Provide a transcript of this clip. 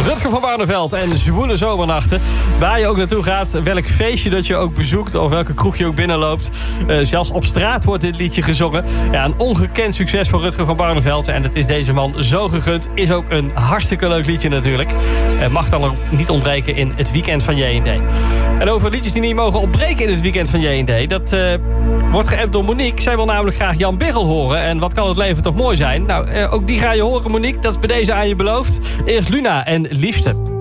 Rutger van Barneveld en Zwoele Zomernachten. Waar je ook naartoe gaat, welk feestje dat je ook bezoekt... of welke kroeg je ook binnenloopt. Zelfs op straat wordt dit liedje gezongen. Ja, een ongekend succes voor Rutger van Barneveld. En het is deze man zo gegund. Is ook een hartstikke leuk liedje natuurlijk. Mag dan ook niet ontbreken in het weekend van J&D. En over liedjes die niet mogen ontbreken in het weekend van J&D... dat wordt geappt door Monique. Zij wil namelijk graag Jan Biggel horen. En wat kan het leven toch mooi zijn? Nou, ook die ga je horen, Monique. Dat is bij deze aan je beloofd. Eerst Luna en Liefste.